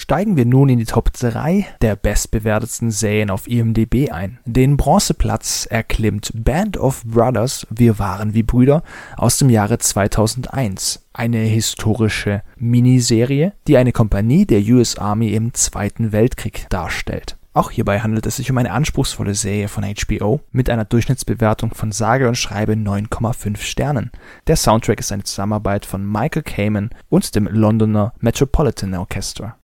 steigen wir nun in die Top 3 der bestbewertetsten Serien auf IMDb ein. Den Bronzeplatz erklimmt Band of Brothers, Wir waren wie Brüder, aus dem Jahre 2001. Eine historische Miniserie, die eine Kompanie der US Army im Zweiten Weltkrieg darstellt. Auch hierbei handelt es sich um eine anspruchsvolle Serie von HBO mit einer Durchschnittsbewertung von sage und schreibe 9,5 Sternen. Der Soundtrack ist eine Zusammenarbeit von Michael Kamen und dem Londoner Metropolitan Orchestra.